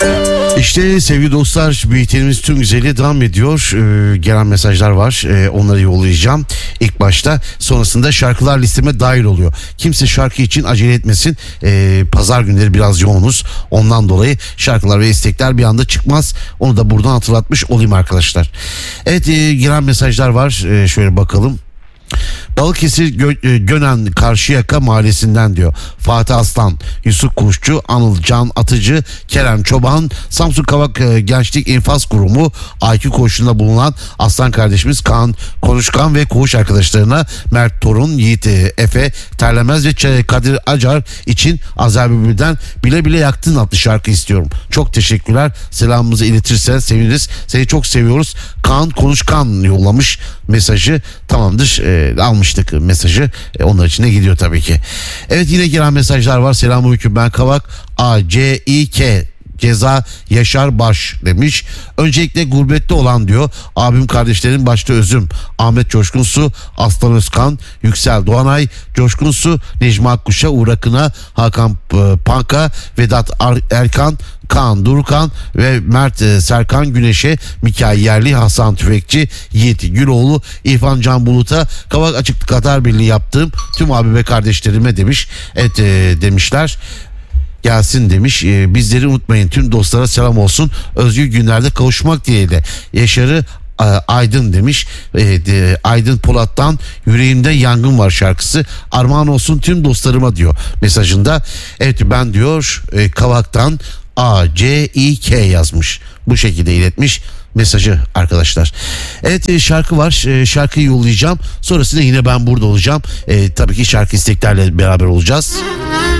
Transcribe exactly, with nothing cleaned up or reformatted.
İşte sevgili dostlar, bültenimiz tüm güzelliğe devam ediyor. Ee, gelen mesajlar var. Ee, onları yollayacağım ilk başta. Sonrasında şarkılar listeme dahil oluyor. Kimse şarkı için acele etmesin. Ee, pazar günleri biraz yoğunuz. Ondan dolayı şarkılar ve istekler bir anda çıkmaz. Onu da buradan hatırlatmış olayım arkadaşlar. Evet, e, gelen mesajlar var. E, şöyle bakalım. Balıkesir Gö- Gönen Karşıyaka Mahallesi'nden diyor Fatih Aslan, Yusuf Kuşçu, Anıl Can Atıcı, Kerem Çoban, Samsun Kavak e, Gençlik İnfaz Kurumu I Q koğuşunda bulunan Aslan kardeşimiz Kaan Konuşkan ve koğuş arkadaşlarına Mert Torun, Yiğit e, Efe Terlemez ve Ç- Kadir Acar için Azer Bülbül'den Bile Bile Yaktın adlı şarkı istiyorum. Çok teşekkürler. Selamımızı iletirsen seviniriz. Seni çok seviyoruz. Kaan Konuşkan yollamış mesajı. Tamamdır. E, almıştık mesajı. E, onlar için de gidiyor tabii ki. Evet, yine gelen mesajlar var. Selamünaleyküm, ben Kavak A C İ K Ceza Yaşar Baş demiş. Öncelikle gurbette olan diyor abim kardeşlerim başta özüm Ahmet Coşkunsu, Aslan Özkan, Yüksel Doğanay, Coşkunsu, Necmi Akkuş'a, Uğur Akın'a, Hakan e, Panka, Vedat Ar- Erkan, Kaan Durukan ve Mert e, Serkan Güneş'e, Mikail Yerli, Hasan Tüfekçi, Yiğit Güloğlu, İrfan Can Bulut'a, Kavak Açık Katar Birliği yaptığım tüm abi ve kardeşlerime demiş. Evet e, demişler. Gelsin demiş. E, bizleri unutmayın. Tüm dostlara selam olsun. Özgür günlerde kavuşmak dileğiyle. Yaşar'ı e, Aydın demiş. E, de, Aydın Polat'tan Yüreğimde Yangın Var şarkısı armağan olsun tüm dostlarıma diyor mesajında. Evet, ben diyor e, Kavak'tan A C İ K yazmış. Bu şekilde iletmiş mesajı arkadaşlar. Evet, e, şarkı var. E, şarkıyı yollayacağım. Sonrasında yine ben burada olacağım. E, tabii ki şarkı isteklerle beraber olacağız.